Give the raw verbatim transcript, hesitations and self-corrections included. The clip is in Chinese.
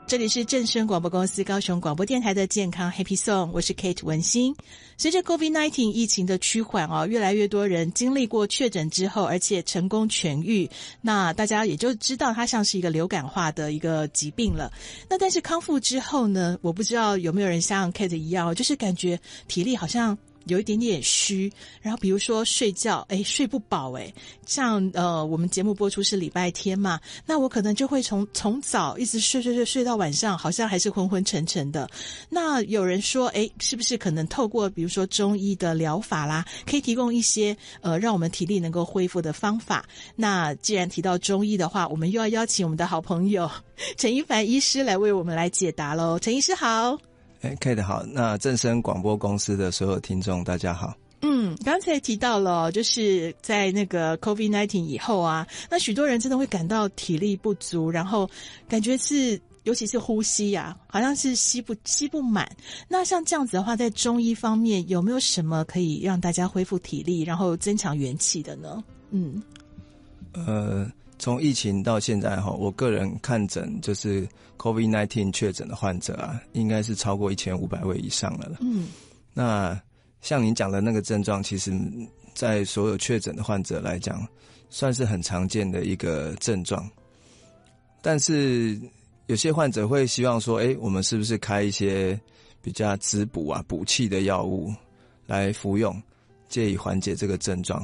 这里是正声广播公司高雄广播电台的健康 Happy Song， 我是 Kate 文心。随着 COVID 十九 疫情的趋缓哦，越来越多人经历过确诊之后，而且成功痊愈，那大家也就知道它像是一个流感化的一个疾病了。那但是康复之后呢，我不知道有没有人像 Kate 一样，就是感觉体力好像有一点点虚，然后比如说睡觉，诶睡不饱诶像呃我们节目播出是礼拜天嘛，那我可能就会从从早一直睡睡睡睡到晚上，好像还是昏昏沉沉的。那有人说，诶是不是可能透过比如说中医的疗法啦，可以提供一些呃让我们体力能够恢复的方法？那既然提到中医的话，我们又要邀请我们的好朋友陈一凡医师来为我们来解答咯。陈医师好。 哎 ，Kate 好，那正声广播公司的所有听众大家好。 嗯，刚才提到了，就是在那个 COVID 十九 以后啊，那许多人真的会感到体力不足，然后感觉是，尤其是呼吸啊，好像是吸不吸不满。那像这样子的话，在中医方面有没有什么可以让大家恢复体力，然后增强元气的呢？嗯， 呃。从疫情到现在哈，我个人看诊就是 COVID 十九 确诊的患者啊，应该是超过一千五百位以上了。嗯，那像您讲的那个症状，其实在所有确诊的患者来讲，算是很常见的一个症状。但是有些患者会希望说，诶，我们是不是开一些比较滋补啊、补气的药物来服用，借以缓解这个症状？